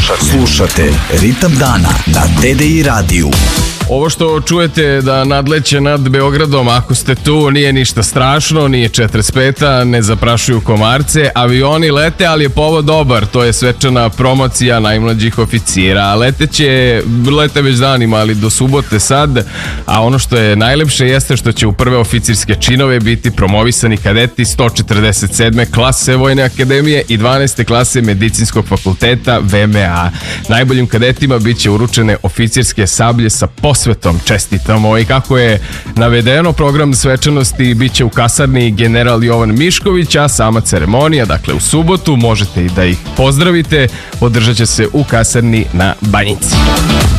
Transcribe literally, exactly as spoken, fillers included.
Slušate. Slušate Ritam dana na D D I radiju. Ovo što čujete da nadleće nad Beogradom, ako ste tu, nije ništa strašno, nije četrdeset peta, ne zaprašuju komarce, avioni lete, ali je povod dobar, to je svečana promocija najmlađih oficira. Leteće, lete već danima, ali do subote sad, a ono što je najlepše jeste što će u prve oficirske činove biti promovisani kadeti sto četrdeset sedme klase Vojne akademije i dvanaeste klase Medicinskog fakulteta V M A. Najboljim kadetima bit će uručene oficirske sablje sa posvetom. Čestitamo. I kako je navedeno, program svečanosti bit će u kasarni General Jovan Mišković, a sama ceremonija, dakle u subotu, možete i da ih pozdravite, održat će se u kasarni na Banjici.